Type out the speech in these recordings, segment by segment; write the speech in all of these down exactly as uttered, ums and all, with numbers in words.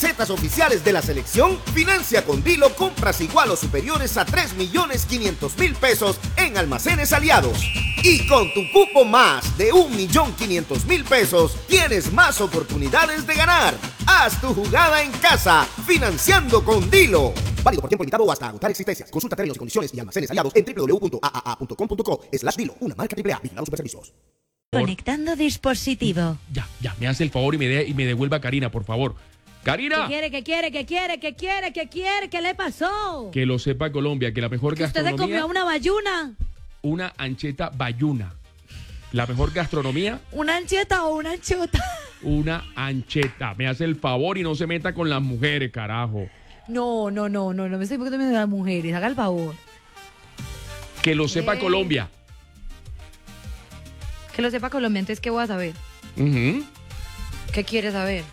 Cetas oficiales de la selección, financia con Dilo compras igual o superiores a tres millones quinientos mil pesos en almacenes aliados. Y con tu cupo más de un millón quinientos mil pesos, tienes más oportunidades de ganar. Haz tu jugada en casa, financiando con Dilo. Válido por tiempo limitado o hasta agotar existencias. Consulta términos y condiciones y almacenes aliados en doble u doble u doble u punto a a a punto com punto co slash Dilo. Una marca triple A. Vigilados Superservicios. Conectando dispositivo. Ya, ya, me hace el favor y me, de, y me devuelva a Karina, por favor. ¡Karina! ¿Qué quiere, qué quiere, qué quiere, qué quiere, qué quiere? ¿Qué le pasó? Que lo sepa Colombia, que la mejor ¿Que usted gastronomía... se comió una bayuna? Una ancheta bayuna. La mejor gastronomía... ¿Una ancheta o una anchota? Una ancheta. Me hace el favor y no se meta con las mujeres, carajo. No, no, no, no, no me estoy poniendo de las mujeres. Haga el favor. Que lo sepa Eh. Colombia. Que lo sepa Colombia, entonces, ¿qué voy a saber? Uh-huh. ¿Qué quiere saber?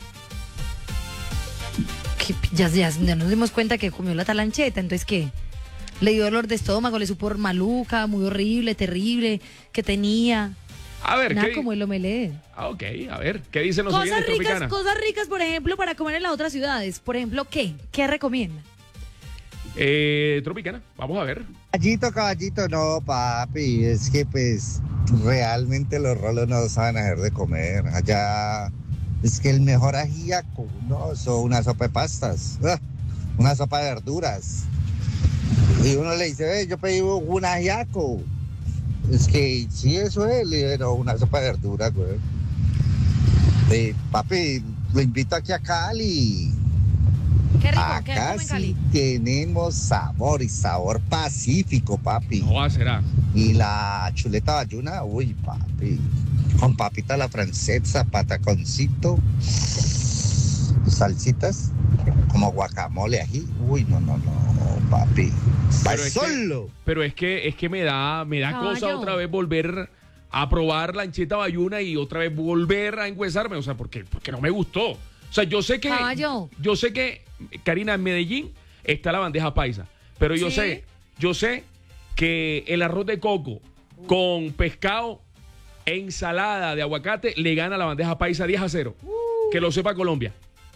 Que ya, ya, ya nos dimos cuenta que comió la talancheta, entonces ¿qué? Le dio dolor de estómago, le supo maluca, muy horrible, terrible, que tenía. A ver, Nada ¿qué? como el omelette. Ah, ok, a ver, ¿qué dicen los Cosas oyentes ricas, Tropicana? cosas ricas, por ejemplo, para comer en las otras ciudades. Por ejemplo, ¿qué? ¿Qué recomienda? Eh, Tropicana, vamos a ver. Caballito, caballito, no, papi, es que pues realmente los rolos no saben hacer de comer. Allá es que el mejor ajíaco, no, son una sopa de pastas, ah, una sopa de verduras. Y uno le dice, ve, yo pedí un ajíaco. Es que sí, eso es, le digo, no, una sopa de verduras, güey. Eh, papi, lo invito aquí a Cali. Qué rico, ¿qué Acá come en sí Cali? tenemos sabor y sabor pacífico, papi. No, será. Y la chuleta bayuna, uy, papi. Con papita a la francesa, pataconcito, salsitas, como guacamole, ají. Uy, no, no, no, papi. Pa' Pero es que- solo. Pero es que es que me da, me da Caballo. cosa otra vez volver a probar la ancheta bayuna y otra vez volver a enguesarme, o sea, porque, porque no me gustó. O sea, yo sé que Caballo. yo sé que Karina, en Medellín está la bandeja paisa, pero yo Sí. sé, yo sé que el arroz de coco con pescado e ensalada de aguacate le gana a la bandeja paisa diez a cero. Que lo sepa Colombia.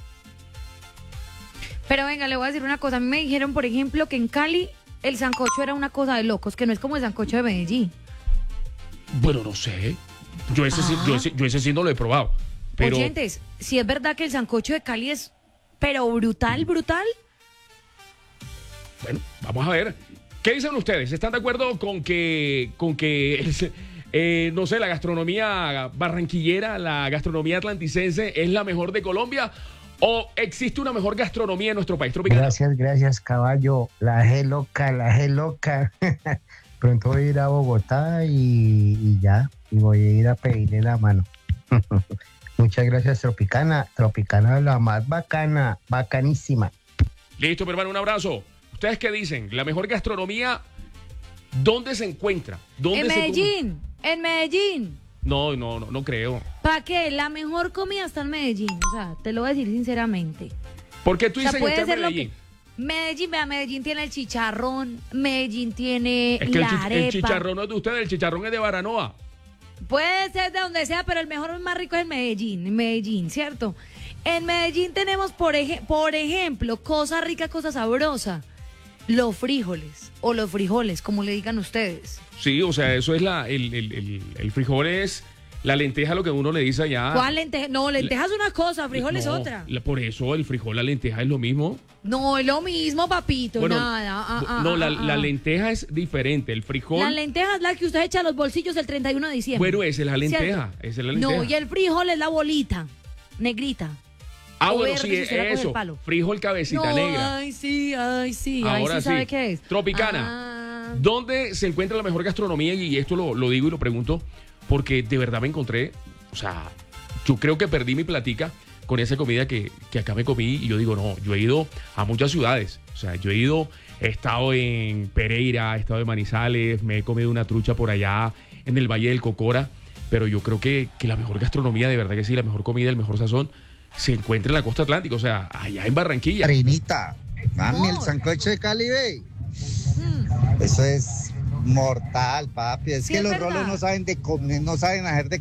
Pero venga, le voy a decir una cosa. A mí me dijeron, por ejemplo, que en Cali el sancocho era una cosa de locos, que no es como el sancocho de Medellín. Bueno, no sé. Yo ese, sí, Ah. yo ese, yo ese sí no lo he probado. Pero Oyentes, si es verdad que el sancocho de Cali es, pero brutal, brutal. bueno, vamos a ver. ¿Qué dicen ustedes? ¿Están de acuerdo con que, con que eh, no sé, la gastronomía barranquillera, la gastronomía atlanticense es la mejor de Colombia? ¿O existe una mejor gastronomía en nuestro país? Tropicana. Gracias, gracias, caballo. La G loca, la G loca. Pronto voy a ir a Bogotá y, y ya, y voy a ir a pedirle la mano. Muchas gracias, Tropicana. Tropicana la más bacana, bacanísima. Listo, mi hermano, un abrazo. ¿Ustedes qué dicen? ¿La mejor gastronomía dónde se encuentra? ¿Dónde En se Medellín, en Medellín. No, no, no, no creo. ¿Para qué? La mejor comida está en Medellín. O sea, te lo voy a decir sinceramente. ¿Por qué tú O sea, dices que puede está en ser lo Medellín? que... Medellín, vea, Medellín tiene el chicharrón, Medellín tiene Es que el, la chich- el arepa. chicharrón no es de ustedes, el chicharrón es de Baranoa. Puede ser de donde sea, pero el mejor más rico es en Medellín, en Medellín, ¿cierto? En Medellín tenemos, por, ej- por ejemplo, cosa rica, cosa sabrosa. Los frijoles, o los frijoles, como le digan ustedes. Sí, o sea, eso es la, el, el, el, el frijol es la lenteja, lo que uno le dice allá. ¿Cuál lenteja? No, lenteja es una cosa, frijol es No, otra. la- por eso el frijol, la lenteja es lo mismo. No, es lo mismo, papito, Bueno, nada. ah, ah, no, ah, la, ah, la ah. lenteja es diferente. El frijol. La lenteja es la que usted echa a los bolsillos el treinta y uno de diciembre. Bueno, esa es la lenteja. ¿cierto? Esa es la lenteja. No, y el frijol es la bolita, negrita. ah, o bueno, verde, sí, si usted la coge el eso. palo. Frijol cabecita No, negra. ay, sí, ay, sí, Ahora ay, sí, ¿sabe sí. qué es? Tropicana. Ah. ¿Dónde se encuentra la mejor gastronomía? Y esto lo, lo digo y lo pregunto porque de verdad me encontré, o sea, yo creo que perdí mi platica con esa comida que, que acá me comí y yo digo, no, yo he ido a muchas ciudades, o sea, yo he ido, he estado en Pereira, he estado en Manizales, me he comido una trucha por allá en el Valle del Cocora, pero yo creo que, que la mejor gastronomía, de verdad que sí, la mejor comida, el mejor sazón, se encuentra en la costa atlántica, o sea, allá en Barranquilla. Karinita, mami, el Amor. sancocho de Cali, ve. Mm. Eso es mortal, papi. Es Sí, que es los verdad. rolos no saben de comer, no saben hacer de